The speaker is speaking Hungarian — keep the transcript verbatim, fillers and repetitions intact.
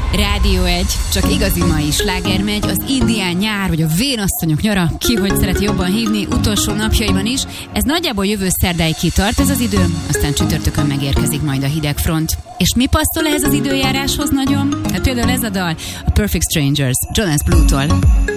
Rádió egy, csak igazi mai sláger megy, az indián nyár, vagy a vénasszonyok nyara, ki hogy szereti jobban hívni, utolsó napjaiban is. Ez nagyjából jövő szerdáig kitart ez az idő, aztán csütörtökön megérkezik majd a hideg front. És mi passzol ehhez az időjáráshoz nagyon? Hát például ez a dal, a Perfect Strangers, Jonas Blue-tól.